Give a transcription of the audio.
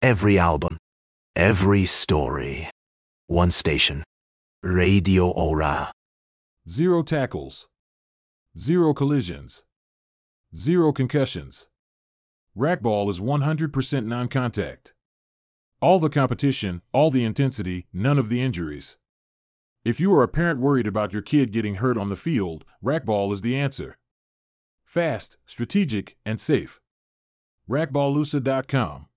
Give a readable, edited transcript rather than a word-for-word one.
Every album, every story. One station. Radio Aura. 0 tackles. 0 collisions. 0 concussions. Racquetball is 100% non-contact. All the competition, all the intensity, none of the injuries. If you are a parent worried about your kid getting hurt on the field, racquetball is the answer. Fast, strategic, and safe. Racquetballusa.com